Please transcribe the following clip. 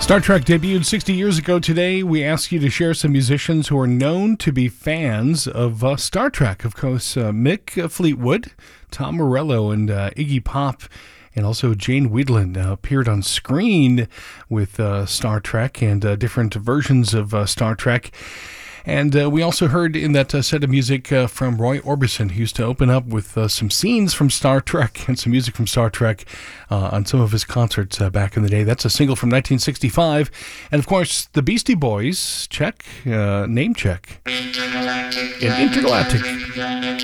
Star Trek debuted 60 years ago today. We ask you to share some musicians who are known to be fans of Star Trek. Of course, Mick Fleetwood, Tom Morello, and Iggy Pop, and also Jane Wiedlin appeared on screen with Star Trek and different versions of Star Trek. And we also heard in that set of music from Roy Orbison, who used to open up with some scenes from Star Trek and some music from Star Trek on some of his concerts back in the day. That's a single from 1965. And, of course, the Beastie Boys, check, name check. Intergalactic.